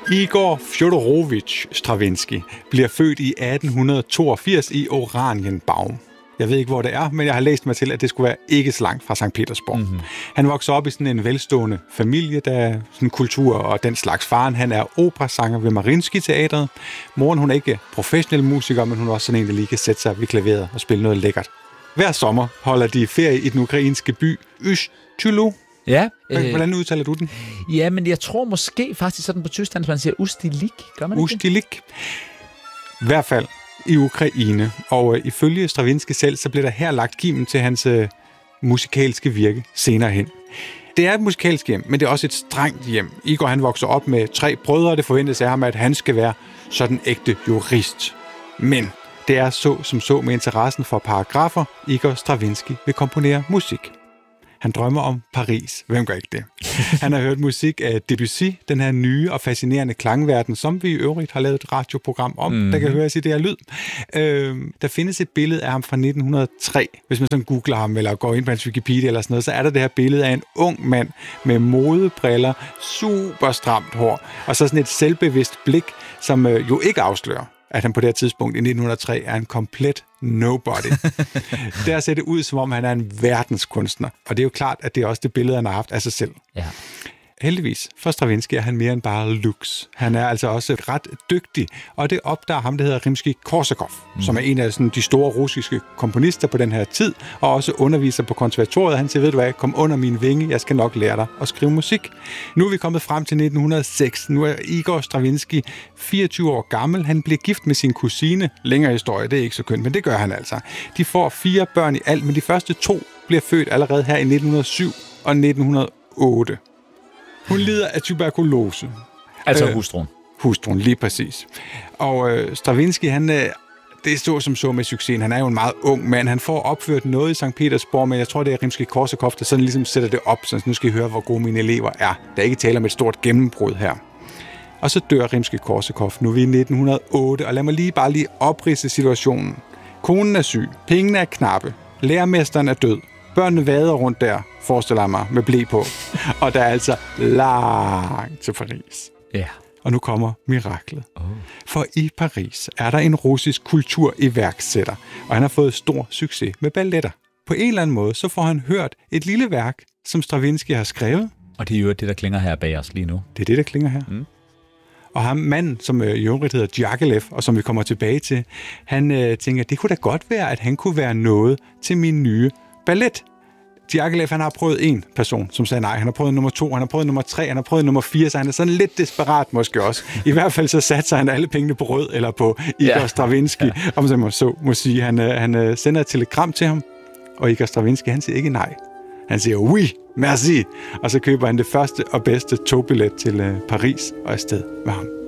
Igor Fjodorovich Stravinsky bliver født i 1882 i Oranienbaum. Jeg ved ikke, hvor det er, men jeg har læst mig til, at det skulle være ikke så langt fra Sankt Petersborg. Mm-hmm. Han voksede op i sådan en velstående familie, der er sådan kultur og den slags. Faren, han er operasanger ved Mariinsky-teatret. Moren, hun er ikke professionel musiker, men hun er også sådan en, der lige kan sætte sig ved klaveret og spille noget lækkert. Hver sommer holder de ferie i den ukrainske by Ustilo. Ja. Hvordan udtaler du den? Ja, men jeg tror måske faktisk sådan på tysk, man siger Ustilik. Gør man ikke? Ustilik. I hvert fald i Ukraine. Og ifølge Stravinsky selv, så blev der her lagt kimen til hans musikalske virke senere hen. Det er et musikalsk hjem, men det er også et strengt hjem. Igor, han vokser op med 3 brødre, og det forventes af ham, at han skal være sådan ægte jurist. Men det er så med interessen for paragrafer, Igor Stravinsky vil komponere musik. Han drømmer om Paris. Hvem gør ikke det? Han har hørt musik af Debussy, den her nye og fascinerende klangverden, som vi i øvrigt har lavet et radioprogram om, der kan høres i det her lyd. Der findes et billede af ham fra 1903. Hvis man sådan googler ham eller går ind på hans Wikipedia eller sådan noget, så er der det her billede af en ung mand med modebriller, super stramt hår, og så sådan et selvbevidst blik, som jo ikke afslører, at han på det her tidspunkt i 1903 er en komplet nobody. Der ser det ud, som om han er en verdenskunstner. Og det er jo klart, at det er også det billede, han har haft af sig selv. Ja. Heldigvis for Stravinsky er han mere end bare looks. Han er altså også ret dygtig, og det opdager ham, der hedder Rimsky-Korsakov, som er en af sådan, de store russiske komponister på den her tid, og også underviser på konservatoriet. Han siger, ved du hvad, kom under min vinge, jeg skal nok lære dig at skrive musik. Nu er vi kommet frem til 1906. Nu er Igor Stravinsky 24 år gammel. Han bliver gift med sin kusine. Længere historie, det er ikke så kønt, men det gør han altså. De får 4 børn i alt, men de første 2 bliver født allerede her i 1907 og 1908. Hun lider af tuberkulose. Altså hustruen. Hustruen, lige præcis. Og Stravinsky, det står som så med succesen. Han er jo en meget ung mand. Han får opført noget i Sankt Petersborg, men jeg tror, det er Rimsky-Korsakov, der sådan ligesom sætter det op, så nu skal I høre, hvor gode mine elever er. Der er ikke tale om et stort gennembrud her. Og så dør Rimsky-Korsakov. Nu er vi i 1908, og lad mig lige opridse situationen. Konen er syg, pengene er knappe, lærermesteren er død, børnene vader rundt der, forestiller jeg mig, med ble på. Og der er altså langt til Paris. Ja. Og nu kommer miraklet. For i Paris er der en russisk kulturiværksætter, og han har fået stor succes med balletter. På en eller anden måde, så får han hørt et lille værk, som Stravinsky har skrevet. Og det er jo det, der klinger her bag os lige nu. Det er det, der klinger her. Mm. Og ham manden, som i øvrigt hedder Djagilev, og som vi kommer tilbage til, han tænker, det kunne da godt være, at han kunne være noget til min nye ballet. Djagilev, han har prøvet en person, som sagde nej. Han har prøvet nummer 2, han har prøvet nummer 3, han har prøvet nummer 4, så han er sådan lidt desperat måske også. I hvert fald så satte han alle pengene på rød eller på Igor Stravinsky, om man så må sige. Han sender et telegram til ham, og Igor Stravinsky, han siger ikke nej. Han siger, oui, merci, og så køber han det første og bedste togbillet til Paris og afsted med ham.